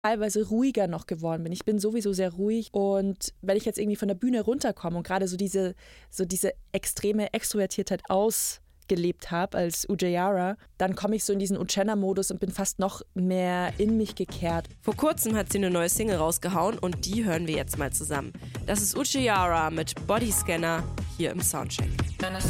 teilweise ruhiger noch geworden bin. Ich bin sowieso sehr ruhig und wenn ich jetzt irgendwie von der Bühne runterkomme und gerade so diese extreme Extrovertiertheit ausgelebt habe als Ujjayi, dann komme ich so in diesen Uchenna-Modus und bin fast noch mehr in mich gekehrt. Vor kurzem hat sie eine neue Single rausgehauen und die hören wir jetzt mal zusammen. Das ist Ujjayi mit Bodyscanner hier im Soundcheck.